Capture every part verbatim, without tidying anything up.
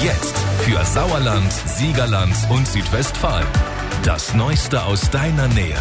Jetzt für Sauerland, Siegerland und Südwestfalen. Das Neueste aus deiner Nähe.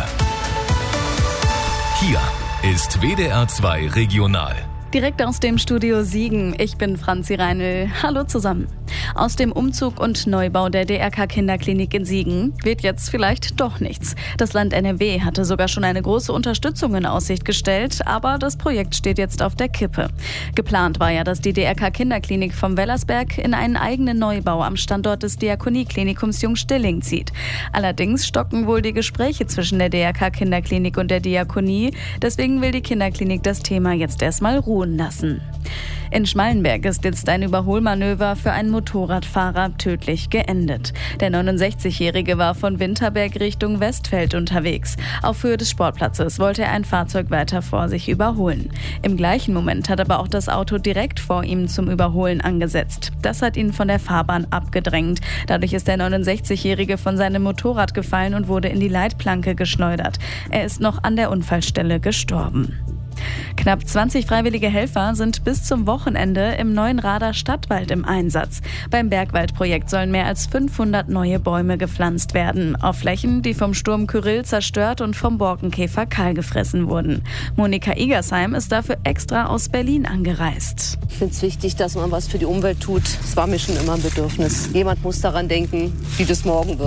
Hier ist W D R zwei Regional. Direkt aus dem Studio Siegen. Ich bin Franzi Reinl. Hallo zusammen. Aus dem Umzug und Neubau der D R K-Kinderklinik in Siegen wird jetzt vielleicht doch nichts. Das Land N R W hatte sogar schon eine große Unterstützung in Aussicht gestellt, aber das Projekt steht jetzt auf der Kippe. Geplant war ja, dass die D R K-Kinderklinik vom Wellersberg in einen eigenen Neubau am Standort des Diakonieklinikums Jungstilling zieht. Allerdings stocken wohl die Gespräche zwischen der D R K-Kinderklinik und der Diakonie. Deswegen will die Kinderklinik das Thema jetzt erstmal ruhen lassen. In Schmallenberg ist jetzt ein Überholmanöver für einen Motorradfahrer tödlich geendet. Der neunundsechzigjährige war von Winterberg Richtung Westfeld unterwegs. Auf Höhe des Sportplatzes wollte er ein Fahrzeug weiter vor sich überholen. Im gleichen Moment hat aber auch das Auto direkt vor ihm zum Überholen angesetzt. Das hat ihn von der Fahrbahn abgedrängt. Dadurch ist der neunundsechzigjährige von seinem Motorrad gefallen und wurde in die Leitplanke geschleudert. Er ist noch an der Unfallstelle gestorben. Knapp zwanzig freiwillige Helfer sind bis zum Wochenende im neuen Rader Stadtwald im Einsatz. Beim Bergwaldprojekt sollen mehr als fünfhundert neue Bäume gepflanzt werden, auf Flächen, die vom Sturm Kyrill zerstört und vom Borkenkäfer kahlgefressen wurden. Monika Igersheim ist dafür extra aus Berlin angereist. Ich finde es wichtig, dass man was für die Umwelt tut. Es war mir schon immer ein Bedürfnis. Jemand muss daran denken, wie das morgen wird.